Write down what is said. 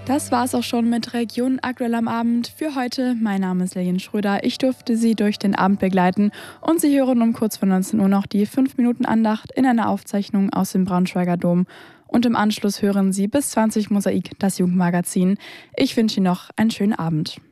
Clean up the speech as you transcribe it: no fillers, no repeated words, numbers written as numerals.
Das war's auch schon mit Region aktuell am Abend für heute. Mein Name ist Lilian Schröder. Ich durfte Sie durch den Abend begleiten und Sie hören um kurz vor 19 Uhr noch die 5 Minuten Andacht in einer Aufzeichnung aus dem Braunschweiger Dom. Und im Anschluss hören Sie bis 20 Mosaik, das Jugendmagazin. Ich wünsche Ihnen noch einen schönen Abend.